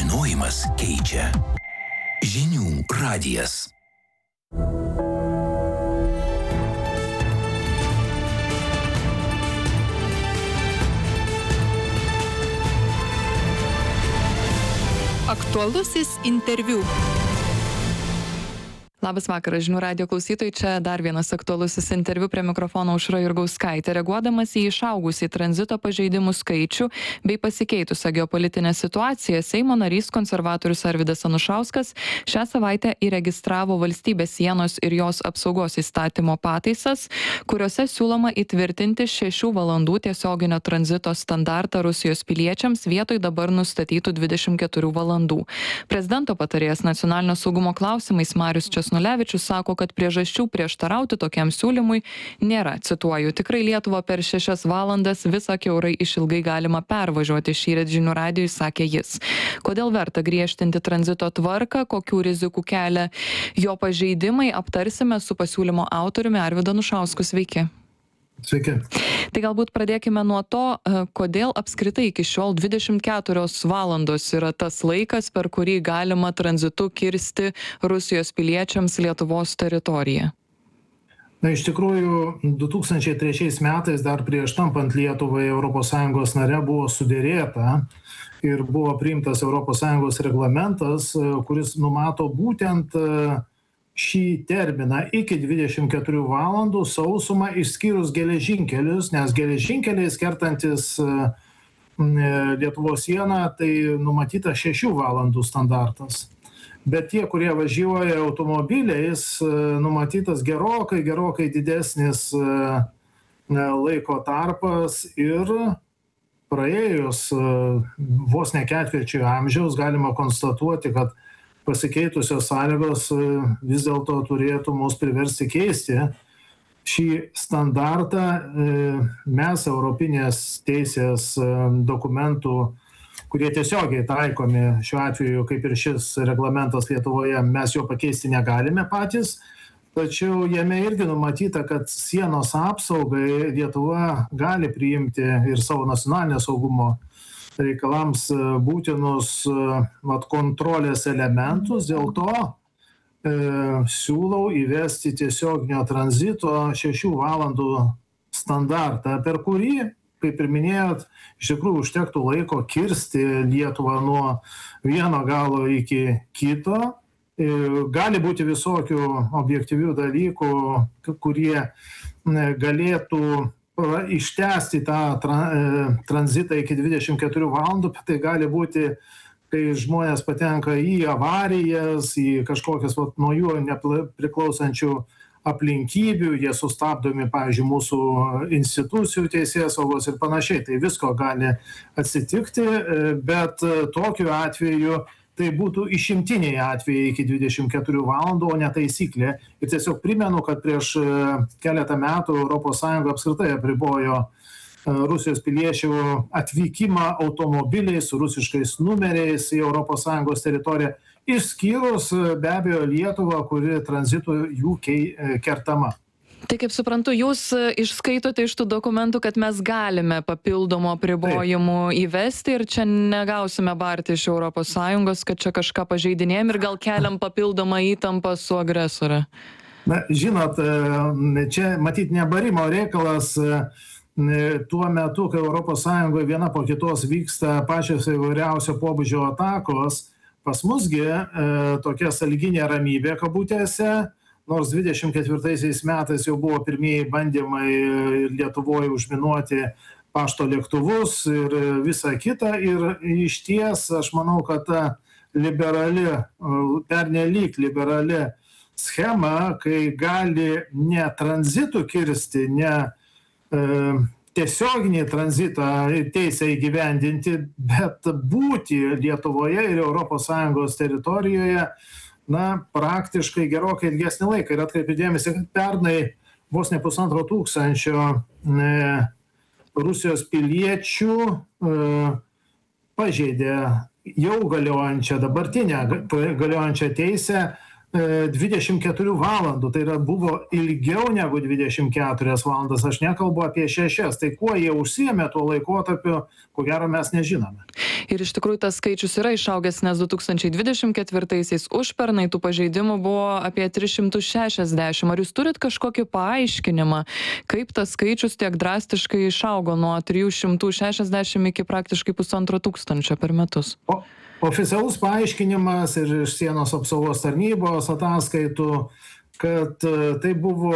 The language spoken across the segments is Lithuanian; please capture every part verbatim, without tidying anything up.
Žinojimas keičia. Žinių radijas. Aktualusis interviu. Labas vakaras, Žinių radijo klausytojai, čia dar vienas aktualusis interviu, prie mikrofono Aušra Jurgauskaitė. Reaguodamas į išaugusį tranzito pažeidimų skaičių bei pasikeitusią geopolitinę situaciją, Seimo narys konservatorius Arvydas Anušauskas šią savaitę įregistravo valstybės sienos ir jos apsaugos įstatymo pataisas, kuriuose siūloma įtvirtinti šešių valandų tiesioginio tranzito standartą Rusijos piliečiams vietoj dabar nustatytų dvidešimt keturių valandų. Prezidento patarėjas nacionalinio saugumo klausimais Marius Česnulevičius sako, kad priežasčių prieštarauti tokiam siūlymui nėra. Cituoju, tikrai Lietuvą per šešias valandas visą kiaurai išilgai galima pervažiuoti, šįryt Žinių radijui sakė jis. Kodėl verta griežtinti tranzito tvarką, kokių rizikų kelia jo pažeidimai, aptarsime su pasiūlymo autoriumi Arvydu Anušausku. Sveiki. Sveiki. Tai galbūt pradėkime nuo to, kodėl apskritai iki šiol dvidešimt keturios valandos yra tas laikas, per kurį galima tranzitu kirsti Rusijos piliečiams Lietuvos teritoriją. Na, iš tikrųjų, du tūkstančiai trečiais metais, dar prieš tampant Lietuvai Europos Sąjungos nare, buvo sudėrėta ir buvo priimtas Europos Sąjungos reglamentas, kuris numato būtent šį terminą iki dvidešimt keturių valandų sausumą išskyrus geležinkelius, nes geležinkeliais kertantis Lietuvos sieną, tai numatyta šešių valandų standartas. Bet tie, kurie važiuoja automobiliais, numatytas gerokai, gerokai didesnis laiko tarpas ir praėjus vos ne ketvirčiui amžiaus galima konstatuoti, kad pasikeitusios sąlygos vis dėlto turėtų mus priversti keisti šį standartą. Mes Europinės teisės dokumentų, kurie tiesiogiai taikomi šiuo atveju, kaip ir šis reglamentas Lietuvoje, mes jo pakeisti negalime patys, tačiau jame irgi numatyta, kad sienos apsaugai Lietuva gali priimti ir savo nacionalinio saugumo reikalams būtinus vat, kontrolės elementus. Dėl to e, siūlau įvesti tiesioginio tranzito šešių valandų standartą, per kurį, kaip ir minėjot, iš tikrųjų užtektų laiko kirsti Lietuvą nuo vieno galo iki kito. E, gali būti visokių objektyvių dalykų, kurie galėtų ištęsti tą tra, tranzitą iki dvidešimt keturių valandų, tai gali būti, kai žmonės patenka į avarijas, į kažkokias vat, nuo jų nepriklausančių aplinkybių, jie sustabdomi, pavyzdžiui, mūsų institucijų teisėsaugos ir panašiai. Tai visko gali atsitikti, bet tokiu atveju tai būtų išimtiniai atvejai iki dvidešimt keturių valandų, o ne taisyklė. Ir tiesiog primenu, kad prieš keletą metų Europos Sąjunga apskritai apribojo Rusijos piliečių atvykimą automobiliais su rusiškais numeriais į Europos Sąjungos teritoriją, išskyrus be abejo Lietuvą, kuri tranzitu jų kertama. Tai kaip suprantu, jūs išskaitote iš tų dokumentų, kad mes galime papildomų apribojimų įvesti ir čia negausime barti iš Europos Sąjungos, kad čia kažką pažeidinėjom ir gal keliam papildomą įtampą su agresore. Na, žinot, čia matyt ne barimo reikalas tuo metu, kai Europos Sąjungoje viena po kitos vyksta pačios įvairiausio pobūdžio atakos, pas musgi e, tokia sąlyginė ramybė kabutėse. Nors dvidešimt ketvirtaisiais metais jau buvo pirmieji bandymai Lietuvoje užminuoti pašto lėktuvus ir visa kita. Ir iš ties aš manau, kad ta liberali, pernelyg liberali schema, kai gali ne tranzitų kirsti, ne e, tiesioginį tranzitą teisę įgyvendinti, bet būti Lietuvoje ir Europos Sąjungos teritorijoje, na, praktiškai gerokai ilgesnį laiką. Ir atkreipiu dėmesį, kad pernai vos ne pusantro tūkstančio e, Rusijos piliečių e, pažeidė jau galiojančią, dabartinę galiojančią teisę dvidešimt keturių valandų, tai yra buvo ilgiau negu dvidešimt keturias valandas, aš nekalbu apie šešias, tai kuo jie užsiėmė tuo laikotarpiu, ko gero mes nežinome. Ir iš tikrųjų tas skaičius yra išaugęs, nes du tūkstančiai dvidešimt ketvirtaisiais užpernai tų pažeidimų buvo apie tris šimtus šešiasdešimt. Ar jūs turit kažkokį paaiškinimą, kaip tas skaičius tiek drastiškai išaugo nuo trijų šimtų šešiasdešimt iki praktiškai pusantro tūkstančio per metus? O Oficialus paaiškinimas ir iš sienos apsaugos tarnybos ataskaitų, kad tai buvo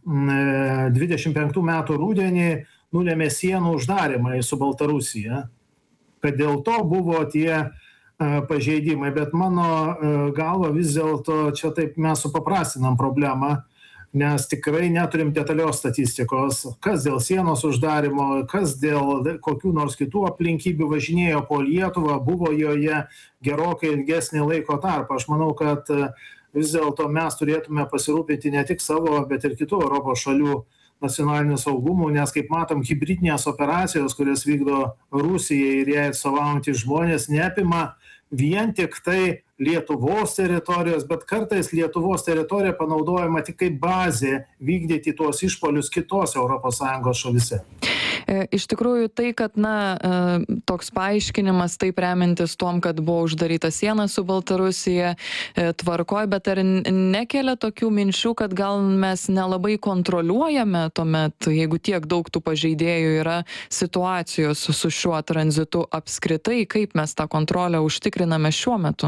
dvidešimt penktų metų rudenį nulėmė sienų uždarymai su Baltarusija, kad dėl to buvo tie pažeidimai, bet mano galva vis dėlto čia taip mes supaprastinam problemą, nes tikrai neturim detalios statistikos, kas dėl sienos uždarimo, kas dėl kokių nors kitų aplinkybių važinėjo po Lietuvą, buvo joje gerokai ilgesnį laiko tarpą. Aš manau, kad vis dėlto mes turėtume pasirūpinti ne tik savo, bet ir kitų Europos šalių nacionaliniu saugumu, nes kaip matom, hibridinės operacijos, kurias vykdo Rusija ir jai atstovaujantys žmonės, neapima vien tik tai Lietuvos teritorijos, bet kartais Lietuvos teritorija panaudojama tik kaip bazė vykdyti tuos išpolius kitose Europos Sąjungos šalyse. Iš tikrųjų tai, kad na, toks paaiškinimas taip remiantis tuom, kad buvo uždaryta siena su Baltarusija, tvarkoj, bet ar nekelia tokių minčių, kad gal mes nelabai kontroliuojame tuomet, jeigu tiek daug tų pažeidėjų yra situacijos su šiuo tranzitu apskritai, kaip mes tą kontrolę užtikriname šiuo metu?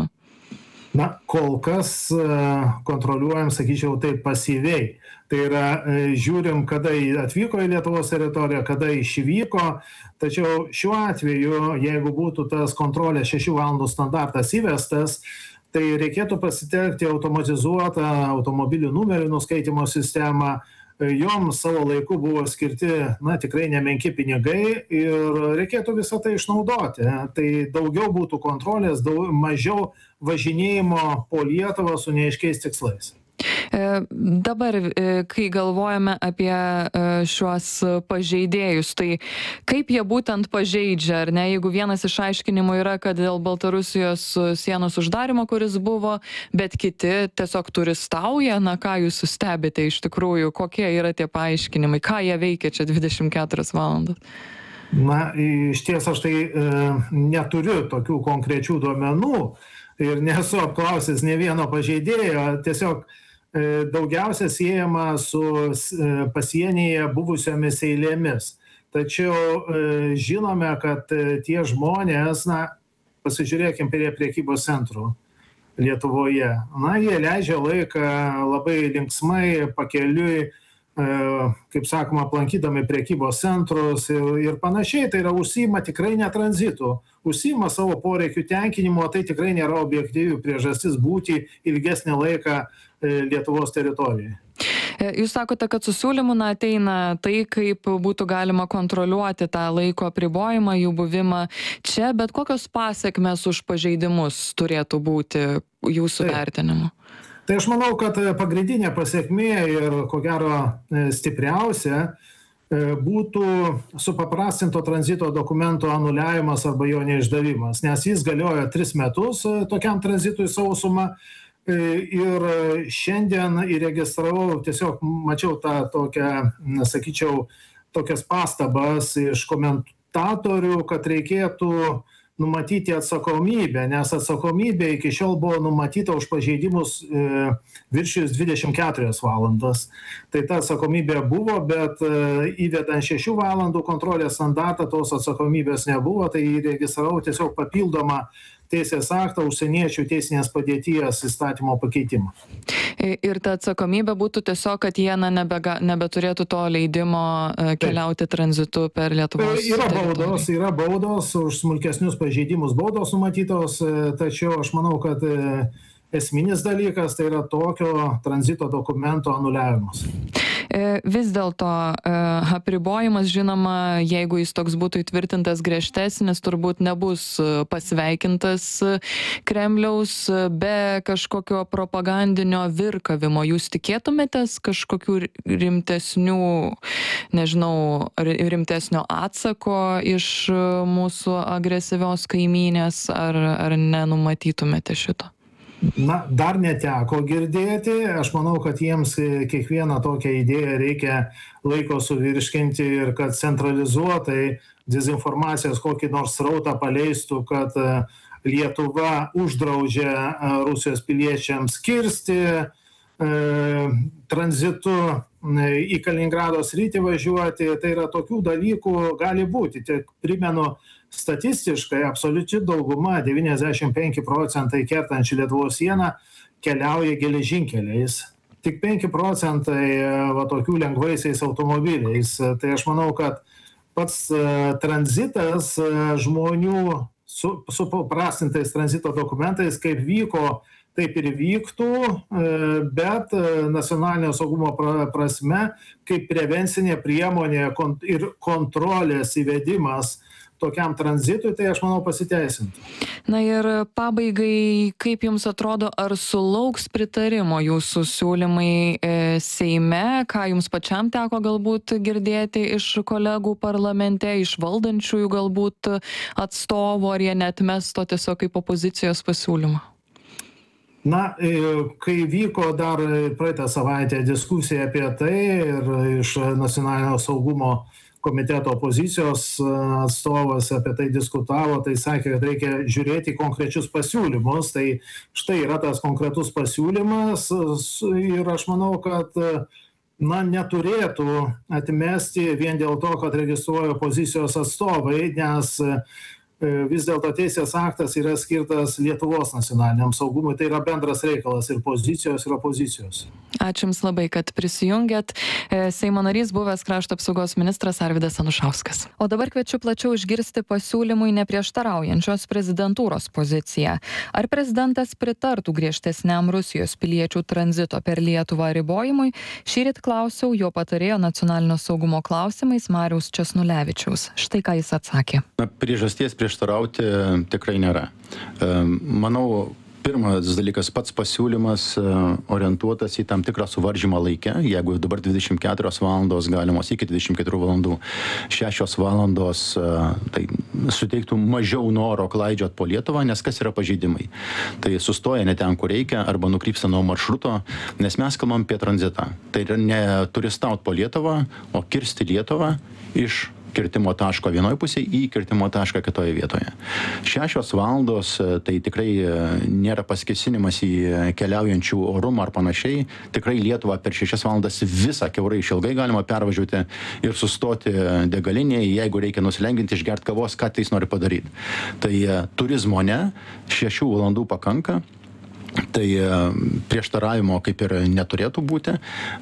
Na, kol kas kontroliuojam, sakyčiau, taip pasyviai. Tai yra, žiūrim, kada atvyko į Lietuvos teritoriją, kada išvyko, tačiau šiuo atveju, jeigu būtų tas kontrolės šešių valandų standartas įvestas, tai reikėtų pasitelkti automatizuotą automobilių numerių nuskaitimo sistemą. Joms savo laiku buvo skirti, na, tikrai nemenki pinigai ir reikėtų visą tai išnaudoti. Tai daugiau būtų kontrolės, daug, mažiau važinėjimo po Lietuvą su neaiškiais tikslais. Dabar, kai galvojame apie šiuos pažeidėjus, tai kaip jie būtent pažeidžia, ar ne? Jeigu vienas iš aiškinimų yra, kad dėl Baltarusijos sienos uždarimo, kuris buvo, bet kiti tiesiog turistauja, na ką jūs stebite iš tikrųjų, kokie yra tie paaiškinimai, ką jie veikia čia dvidešimt keturias valandas? Na, iš ties aš tai e, neturiu tokių konkrečių duomenų ir nesu apklausęs ne vieno pažeidėjo, tiesiog daugiausia siejama su pasienyje buvusiomis eilėmis. Tačiau žinome, kad tie žmonės, na, pasižiūrėkim prie prekybos centrų Lietuvoje, na, jie leidžia laiką labai linksmai, pakeliui, kaip sakoma, aplankydami prekybos centrus ir, ir panašiai, tai yra užsiima tikrai ne tranzitu, užsiima savo poreikių tenkinimo, tai tikrai nėra objektyvių priežastis būti ilgesnį laiką Lietuvos teritorijoje. Jūs sakote, kad su siūlymu na, ateina tai, kaip būtų galima kontroliuoti tą laiko apribojimą, jų buvimą čia, bet kokios pasekmės už pažeidimus turėtų būti jūsų tai, vertinimu? Tai aš manau, kad pagrindinė pasekmė ir ko gero stipriausia būtų supaprastinto tranzito dokumento anuliavimas arba jo neišdavimas, nes jis galioja tris metus tokiam tranzitui sausumą. Ir šiandien įregistravau, tiesiog mačiau tą tokią, sakyčiau, tokias pastabas iš komentatorių, kad reikėtų numatyti atsakomybę, nes atsakomybė iki šiol buvo numatyta už pažeidimus e, viršijus dvidešimt keturias valandas. Tai ta atsakomybė buvo, bet e, įvedant šešių valandų kontrolės standartą tos atsakomybės nebuvo, tai įregistravau tiesiog papildomą teisės aktą užsieniečių teisinės padėties įstatymo pakeitimą. Ir ta atsakomybė būtų tiesiog, kad jie na, nebega, nebeturėtų to leidimo keliauti Taip. tranzitu per Lietuvos yra baudos, yra baudos už smulkesnius pažeidimus, baudos numatytos, tačiau aš manau, kad esminis dalykas tai yra tokio tranzito dokumento anuliavimas. Vis dėlto apribojimas, žinoma, jeigu jis toks būtų įtvirtintas griežtesnis, turbūt nebus pasveikintas Kremliaus be kažkokio propagandinio virkavimo. Jūs tikėtumėtės kažkokių rimtesnių, nežinau, rimtesnio atsako iš mūsų agresyvios kaimynės, ar, ar nenumatytumėte šito? Na, dar neteko girdėti. Aš manau, kad jiems kiekvieną tokią idėją reikia laiko suvirškinti ir kad centralizuotai dezinformacijos kokį nors srautą paleistų, kad Lietuva uždraudžia Rusijos piliečiams kirsti e, tranzitu į Kaliningrado sritį važiuoti. Tai yra tokių dalykų gali būti. Tik primenu, statistiškai absoliučiai dauguma, devyniasdešimt penki procentai kertančių Lietuvos sieną keliauja geležinkeliais. Tik penki procentai va, tokių lengvaisiais automobiliais. Tai aš manau, kad pats tranzitas žmonių su, su paprastintais tranzito dokumentais, kaip vyko, taip ir vyktų, bet nacionalinio saugumo prasme, kaip prevencinė priemonė ir kontrolės įvedimas tokiam tranzitui, tai aš manau pasiteisintų. Na ir pabaigai, kaip jums atrodo, ar sulauks pritarimo jūsų siūlymai e, Seime, ką jums pačiam teko galbūt girdėti iš kolegų parlamente, iš valdančiųjų galbūt atstovų, ar jie neatmes to tiesiog kaip opozicijos pasiūlymą? Na, kai vyko dar praeitą savaitę diskusija apie tai ir iš nacionalinio saugumo komiteto opozicijos atstovas apie tai diskutavo, tai sakė, kad reikia žiūrėti konkrečius pasiūlymus. Tai štai yra tas konkretus pasiūlymas ir aš manau, kad na, neturėtų atmesti vien dėl to, kad registruoja opozicijos atstovai, nes vis dėlto teisės aktas yra skirtas Lietuvos nacionaliniam saugumui. Tai yra bendras reikalas ir pozicijos, ir opozicijos. Ačiū Jums labai, kad prisijungėt. Seimo narys, buvęs krašto apsaugos ministras Arvydas Anušauskas. O dabar kviečiu plačiau išgirsti pasiūlymui neprieštaraujančios prezidentūros poziciją. Ar prezidentas pritartų griežtesniam Rusijos piliečių tranzito per Lietuvą ribojimui? Šįryt klausiau jo patarėjo nacionalinio saugumo klausimais Mariaus Česnulevičiaus. Štai ką jis atsakė. Na, priežasties prieštarauti tikrai nėra. Manau, pirmas dalykas, pats pasiūlymas orientuotas į tam tikrą suvaržymą laikę. Jeigu dabar dvidešimt keturios valandos galimos iki dvidešimt keturių valandų, šešios valandos tai suteiktų mažiau noro klaidžiot po Lietuvą, nes kas yra pažeidimai. Tai sustoja ne ten, kur reikia, arba nukrypsta nuo maršruto, nes mes kalbam apie tranzitą. Tai yra ne turistaut po Lietuvą, o kirsti Lietuvą iš kirtimo taško vienoje pusėje į kirtimo tašką kitoje vietoje. Šešios valandos tai tikrai nėra paskesinimas į keliaujančių orumą ar panašiai. Tikrai Lietuvą per šešias valandas visą kiaurai išilgai galima pervažiuoti ir sustoti degalinėje, jeigu reikia nusilenginti, išgert kavos, ką tai jis nori padaryti. Tai turizmo ne, šešių valandų pakanka. Tai prieštaravimo kaip ir neturėtų būti.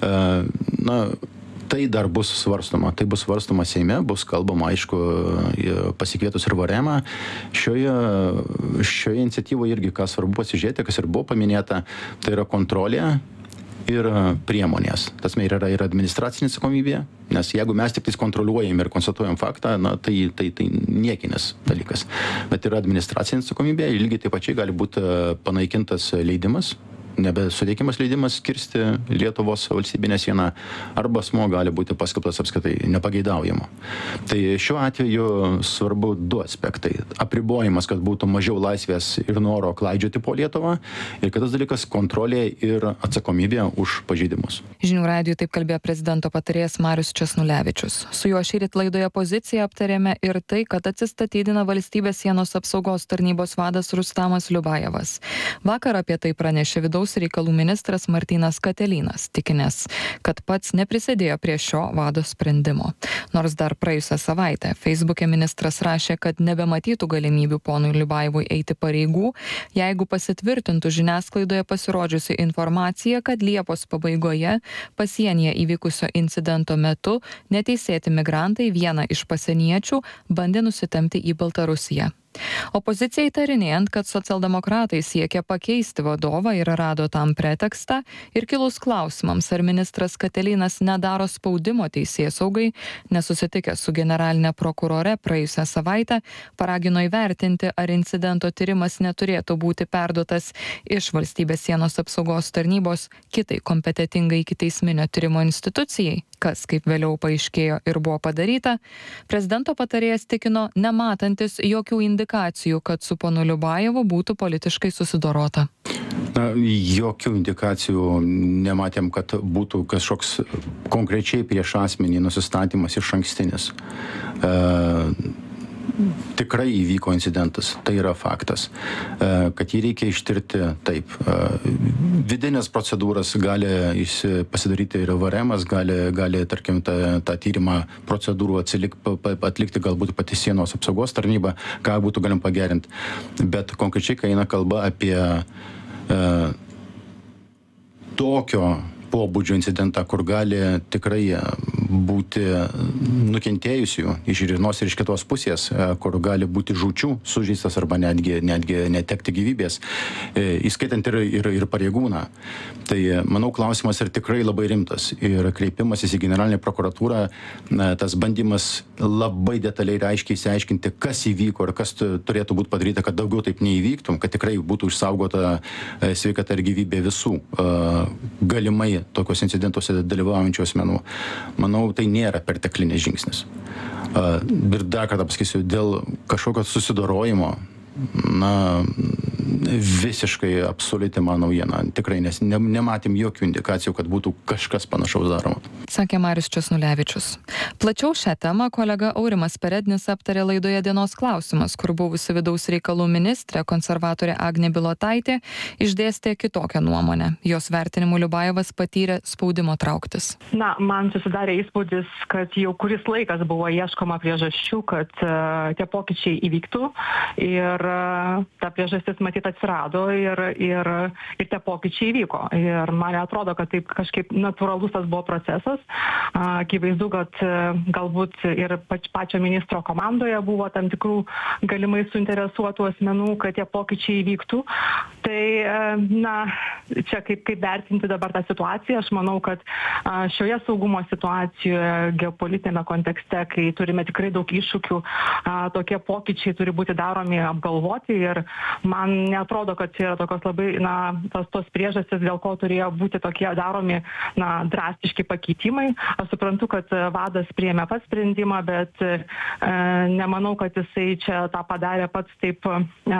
Na, tai dar bus svarstoma. Tai bus svarstoma Seime, bus kalbama, aišku, pasikvietus ir varemą. Šioje, šioje iniciatyvoje irgi, kas svarbu pasižiūrėti, kas ir buvo paminėta, tai yra kontrolė ir priemonės. Tas yra ir administracinė atsakomybė, nes jeigu mes tik tais kontroliuojam ir konstatuojam faktą, na, tai, tai, tai niekinis dalykas. Bet yra administracinė atsakomybė, lygiai taip pačiai gali būti panaikintas leidimas, nebesuteikimas leidimas kirsti Lietuvos valstybinę sieną, arba asmuo gali būti paskelbtas apskritai nepageidaujamu. Tai šiuo atveju svarbu du aspektai. Apribojimas, kad būtų mažiau laisvės ir noro klaidžioti po Lietuvą, ir kitas dalykas - kontrolė ir atsakomybė už pažeidimus. Žinių radijui taip kalbėjo prezidento patarėjas Marius Česnulevičius. Su juo šįryt laidoje poziciją aptarėme ir tai, kad atsistatydina valstybės sienos apsaugos tarnybos vadas Rustamas Liubajevas. Vakar apie tai pranešė vidaus reikalų ministras Martynas Katelynas, tikinęs, kad pats neprisidėjo prie šio vado sprendimo. Nors dar praėjusią savaitę Facebook'e ministras rašė, kad nebematytų galimybių ponui Liubajevui eiti pareigų, jeigu pasitvirtintų žiniasklaidoje pasirodžiusi informacija, kad Liepos pabaigoje pasienyje įvykusio incidento metu neteisėti migrantai vieną iš pasieniečių bandė nusitempti į Baltarusiją. Opozicija įtarinėjant, kad socialdemokratai siekia pakeisti vadovą ir rado tam pretekstą, ir kilus klausimams, ar ministras Katelynas nedaro spaudimo teisėsaugai, nesusitikęs su generalinė prokurore praėjusią savaitę, paragino įvertinti, ar incidento tyrimas neturėtų būti perduotas iš valstybės sienos apsaugos tarnybos kitai kompetitingai ikiteisminio tyrimo institucijai, kas, kaip vėliau paaiškėjo ir buvo padaryta. Prezidento patarėjas tikino, nematantis jokių indikacijų, kad su ponu Liubajevu būtų politiškai susidorota. Na, jokių indikacijų nematėm, kad būtų kažkoks konkrečiai prieš asmenį nusistatymas iš ankstinis. E, Tikrai įvyko incidentas, tai yra faktas. Kad jį reikia ištirti, taip. Vidinės procedūras gali pasidaryti ir V R M, gali, gali tarkim, tą, tą tyrimą procedūrų atsilik, atlikti galbūt pati sienos apsaugos tarnyba, ką būtų galim pagerinti. Bet konkrečiai, kai eina kalba apie e, tokio pobūdžio incidentą, kur gali tikrai būti nukentėjusių iš vienos ir iš kitos pusės, kur gali būti žūčių, sužeistas arba netgi, netgi netekti gyvybės, įskaitant ir, ir, ir pareigūną. Tai, manau, klausimas yra tikrai labai rimtas ir kreipimasis į generalinę prokuratūrą, tas bandymas labai detaliai ir aiškiai išsiaiškinti, kas įvyko ir kas turėtų būti padaryta, kad daugiau taip neįvyktų, kad tikrai būtų išsaugota sveikata ir gyvybė visų galimai tokios incidentuose dalyvaujančių asmenų. Manau, tai nėra perteklinis žingsnis. Ir dar kartą pasakysiu, dėl kažkokio susidorojimo, na, visiškai absoliuti man naujiena. Tikrai nes ne, nematėm jokių indikacijų, kad būtų kažkas panašaus daroma. Sakė Marius Česnulevičius. Plačiau šią temą kolega Aurimas Perednis aptarė laidoje Dienos klausimas, kur buvusi vidaus reikalų ministrė, konservatorė Agnė Bilotaitė, išdėstė kitokią nuomonę. Jos vertinimu Liubajevas patyrė spaudimo trauktis. Na, man susidarė įspūdis, kad jau kuris laikas buvo ieškoma priežasčių, kad uh, tie pokyčiai įvyktų ir uh, ta priežastis matyt atsirado ir, ir, ir tie pokyčiai įvyko. Ir man atrodo, kad taip kažkaip natūralus tas buvo procesas. Akivaizdu, kad galbūt ir pač, pačio ministro komandoje buvo tam tikrų galimai suinteresuotų asmenų, kad tie pokyčiai įvyktų. Tai, na, čia kaip, kaip vertinti dabar tą situaciją, aš manau, kad šioje saugumo situacijoje, geopolitinėme kontekste, kai turime tikrai daug iššūkių, tokie pokyčiai turi būti daromi apgalvoti ir man neatrodo, kad čia yra tokios labai, na, tos, tos priežastys, dėl ko turėjo būti tokie daromi, na, drastiški pakeitimai. Aš suprantu, kad vadas priėmė pats sprendimą, bet e, nemanau, kad jisai čia tą padarė pats taip, e, e,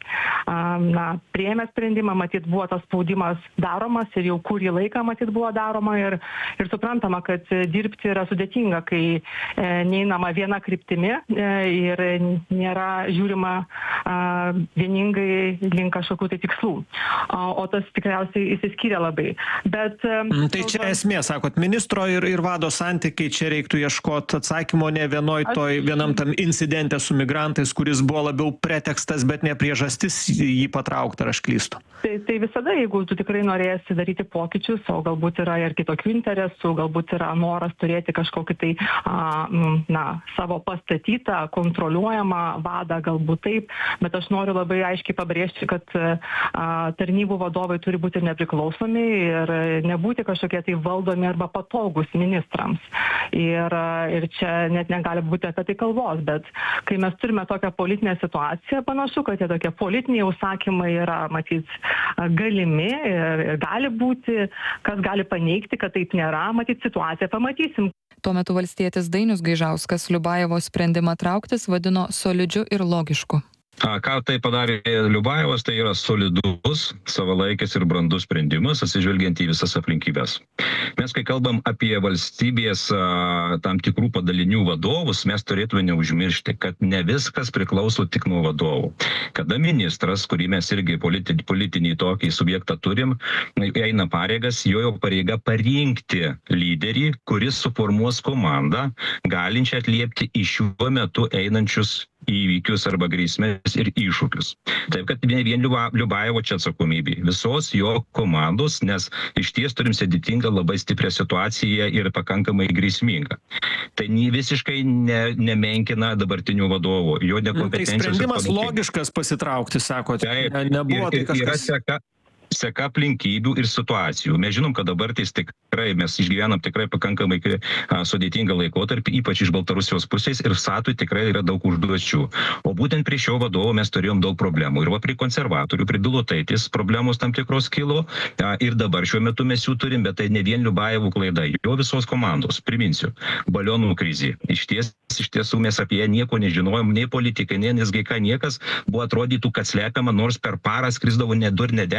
na, priėmė sprendimą, matyt, buvo tas spaudimas daromas ir jau kurį laiką, matyt, buvo daroma ir, ir suprantama, kad dirbti yra sudėtinga, kai e, neįnama viena kryptimi e, ir nėra žiūrima e, vieningai link kažkokių tai tikslų. O, o tas tikriausiai įsiskyrė labai. Bet, tai čia esmė, sakot, ministro ir, ir vado santykiai, čia reiktų ieškoti atsakymo ne vienoj toj, vienam tam incidente su migrantais, kuris buvo labiau pretekstas, bet ne priežastis jį patraukti, ar aš klystu. Tai, tai visada, jeigu tu tikrai norėsi daryti pokyčius, o galbūt yra ir kitokių interesų, galbūt yra noras turėti kažkokį tai, a, na, savo pastatytą, kontroliuojamą vadą, galbūt taip, bet aš noriu labai aiškiai pabrėžti, kad a, tarnybų vadovai turi būti nepriklausomi ir nebūti kažkokie tai valdomi arba patogus ministrams. Ir, ir čia net negali būti apie tai kalbos, bet kai mes turime tokią politinę situaciją, panašu, kad tie tokie politiniai užsakymai yra, matyt, galimi ir, ir gali būti, kas gali paneigti, kad taip nėra, matyt, situaciją pamatysim. Tuo metu valstietis Dainius Gaižauskas Liubajevo sprendimą trauktis vadino solidžiu ir logišku. Ką tai padarė Liubajevas, tai yra solidus, savalaikis ir brandus sprendimas, atsižvelgiant į visas aplinkybės. Mes, kai kalbam apie valstybės a, tam tikrų padalinių vadovus, mes turėtume neužmiršti, kad ne viskas priklauso tik nuo vadovų. Kada ministras, kurį mes irgi politinį, politinį tokį subjektą turim, eina pareigas, jo pareiga parinkti lyderį, kuris suformuos komandą, galinčią atliepti į šiuo metu einančius įvykius arba grėsmės ir iššūkius. Taip, kad ne vien Liubajevo čia atsakomybė, visos jo komandos, nes iš ties turim sudėtingą labai stiprią situaciją ir pakankamai grėsmingą. Tai visiškai ne, nemenkina dabartinių vadovų, jo nekompetencijos. Tai sprendimas logiškas pasitraukti, sakote, ne, nebuvo tai kažkas... Seka, seka aplinkybių ir situacijų. Mes žinom, kad dabar tai tikrai, mes išgyvenam tikrai pakankamai a, sudėtingą laikotarpį, ypač iš Baltarusijos pusės, ir Satui tikrai yra daug užduočių. O būtent prie šio vadovo mes turėjom daug problemų. Ir va prie konservatorių, prie Bilotaitis problemos tam tikros kilo, a, ir dabar šiuo metu mes jų turim, bet tai ne vien Liubajevų klaida, jo visos komandos. Priminsiu, balionų krizė. Iš ties, iš tiesų mes apie ją nieko nežinojom, nei politikai, nei N S G K, niekas buvo atrodytų, kad slepiama, nors per parą skrisdavo ne du ir ne dešimt,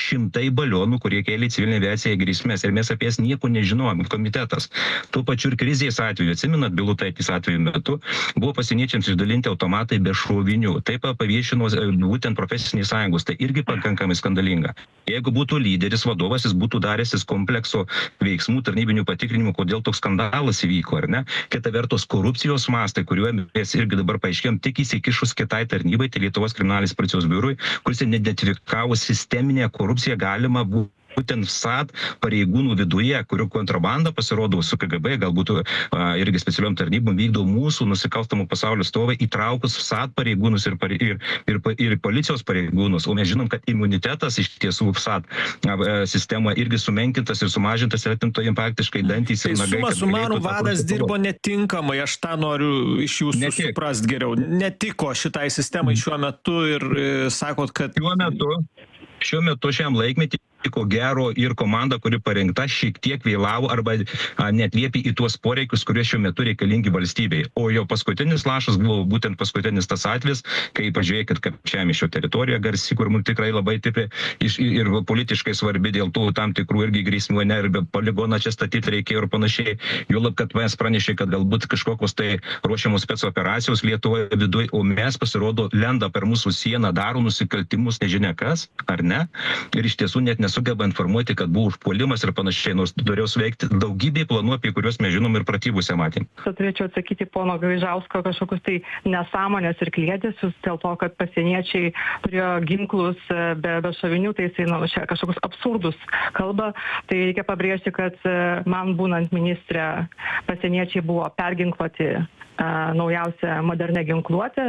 šimtai balionų, kurie kėlė civilinę aviaciją grėsmės ir mes apie jas nieko nežinojom, komitetas. Tuo pačiu ir krizės atveju, atsimenat, Bilutaitės atveju metu, buvo pasieniečiams išdalinti automatai be šovinių. Taip paviešino būtent profesinės sąjungos, tai irgi pakankamai skandalinga. Jeigu būtų lyderis, vadovas, jis būtų daręsis komplekso veiksmų, tarnybinių patikrinimų, kodėl toks skandalas įvyko, ar ne? Kita vertus, korupcijos mastai, kuriuo mes irgi dabar paaiškėjom, tik įsikišus kitai tarnybai, tai Lietuvos kriminalinės policijos biurui, kuris identifikavo sisteminę korupciją, galima buvo būtent S A T pareigūnų viduje, kurių kontrabanda pasirodo su K G B, galbūt a, irgi specialiom tarnybom vykdo mūsų nusikalstamų pasaulio stovai, įtraukus S A T pareigūnus ir, ir, ir, ir policijos pareigūnus. O mes žinom, kad imunitetas iš tiesų S A T a, sistema irgi sumenkintas ir sumažintas ir atimto jiem praktiškai dantys ir tai nagai. Suma sumarum vadas dirbo netinkamai, aš tą noriu iš jūsų suprast geriau. Netiko šitai sistemai šiuo metu ir e, sakot, kad... Šiuo metu, šiuo metu šiam laikmetį ko gero ir komanda, kuri parengta, šiek tiek vėlavo arba a, netliepė į tuos poreikius, kurie šiuo metu reikalingi valstybei. O jo paskutinis lašas buvo būtent paskutinis tas atvejis, kai pažiūrėkit, kad Kapčiamiesčio teritorija garsi, kur mums tikrai labai tipri iš, ir politiškai svarbi dėl tų tam tikrų irgi grėsmių, ne, ir be poligoną čia statyti reikėjo ir panašiai. Juolab, kad mes pranešė, kad galbūt kažkokios tai ruošiamos specoperacijos Lietuvoje viduje, o mes pasirodo lenda per mūsų sieną, daro nusikaltimus, nežinia kas, ar ne? Ir iš tiesų net nesugeba informuoti, kad buvo užpuolimas ir panašiai, nors turėjo suveikti daugybė planų, apie kuriuos mes žinom ir pratybose matėm. Turėčiau atsakyti pono Gaižausko kažkokius tai nesąmonės ir kliedesius dėl to, kad pasieniečiai turėjo ginklus be, be šovinių, tai jisai, nu, čia kažkokius absurdus kalba. Tai reikia pabrėžti, kad man būnant ministrė pasieniečiai buvo perginkluoti naujausia modernė ginkluotė.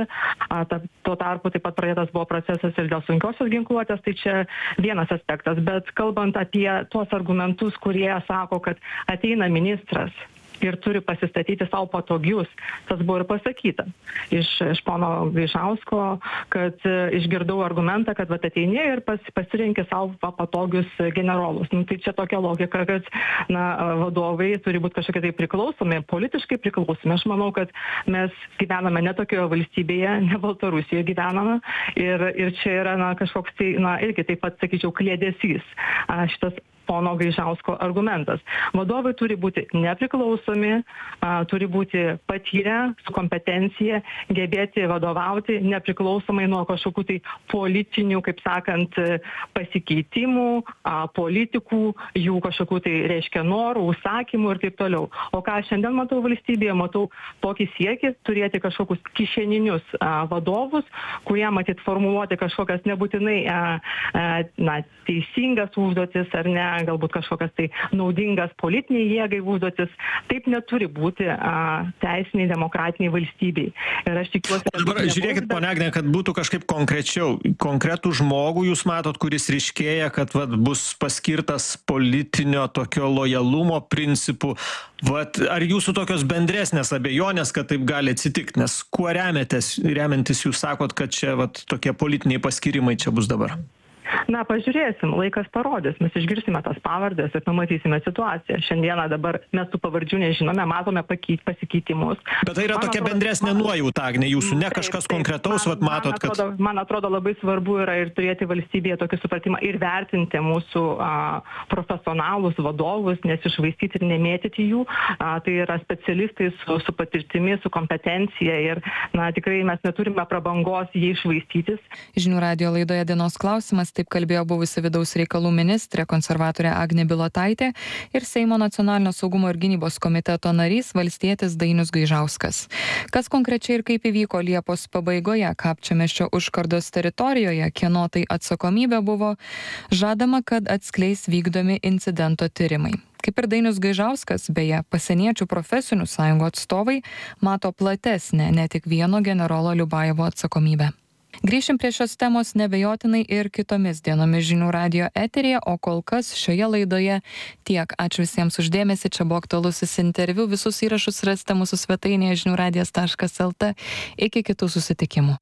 Tuo tarpu taip pat pradėtas buvo procesas ir dėl sunkiosios ginkluotės, tai čia vienas aspektas. Bet kalbant apie tuos argumentus, kurie sako, kad ateina ministras ir turi pasistatyti savo patogius, tas buvo ir pasakyta iš, iš pono Gaižausko, kad išgirdau argumentą, kad vat ateini ir pas, pasirinkė savo patogius generolus. Nu, tai čia tokia logika, kad na, vadovai turi būti kažkokie tai priklausomi, politiškai priklausomi. Aš manau, kad mes gyvename ne tokioje valstybėje, ne Baltarusijoje gyvename ir, ir čia yra na, kažkoks tai, na, irgi taip pat, sakyčiau, kliedesys. A, šitas pono Gaižausko argumentas. Vadovai turi būti nepriklausomi, a, turi būti patyrę, su kompetencija, gebėti vadovauti nepriklausomai nuo kažkokių tai politinių, kaip sakant, pasikeitimų, a, politikų, jų kažkokių tai reiškia norų, užsakymų ir taip toliau. O ką šiandien matau valstybėje, matau tokį siekį turėti kažkokius kišeninius a, vadovus, kurie matyt formuluoti kažkokias nebūtinai a, a, na, teisingas užduotis ar ne, galbūt kažkokias tai naudingas politiniai jėgai užduotis. Taip neturi būti a, teisiniai demokratiniai valstybei. Ir aš tikiuosi, kad... Dabar žiūrėkit, ponia Agne, kad būtų kažkaip konkrečiau. Konkretų žmogų jūs matot, kuris ryškėja, kad vat, bus paskirtas politinio tokio lojalumo principų. Vat, ar jūsų tokios bendresnės abejonės, kad taip gali atsitikti? Nes kuo remiatės, remiantis jūs sakot, kad čia vat, tokie politiniai paskirimai čia bus dabar? Na, pažiūrėsim, laikas parodys, mes išgirsime tas pavardės ir pamatysime situaciją. Šiandieną dabar mes tų pavardžių nežinome, matome pasikeitimus. Bet tai yra man tokia atrodo, bendresnė nuojauta, Agne, jūsų, ne kažkas taip, konkretaus, man, vat matot, man atrodo, kad... Man atrodo labai svarbu yra ir turėti valstybėje tokį supratimą ir vertinti mūsų a, profesionalus vadovus, nesišvaistyti ir nemėtyti jų. A, tai yra specialistai su, su patirtimi, su kompetencija ir na, tikrai mes neturime prabangos jį išvaistytis. Žinių radijo laidoje dienos klausimas. Taip kalbėjo buvusi vidaus reikalų ministrė, konservatorė Agnė Bilotaitė ir Seimo nacionalinio saugumo ir gynybos komiteto narys valstietis Dainius Gaižauskas. Kas konkrečiai ir kaip įvyko Liepos pabaigoje Kapčiamiesčio užkardos teritorijoje, kieno tai atsakomybė buvo, žadama, kad atskleis vykdomi incidento tyrimai. Kaip ir Dainius Gaižauskas, beje, pasieniečių profesinių sąjungų atstovai mato platesnę, ne tik vieno generolo Liubajevo atsakomybę. Grįšim prie šios temos nebejotinai ir kitomis dienomis žinių radijo eteryje, o kol kas šioje laidoje tiek. Ačiū visiems už dėmesį, čia buvo aktualusis interviu. Visus įrašus rasite mūsų svetainėje žinių radijas taškas lt. Iki kitų susitikimų.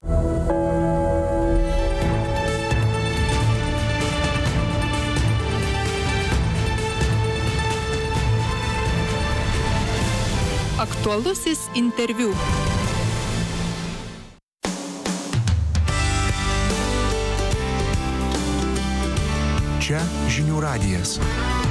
Aktualusis interviu. Čia žinių radijas.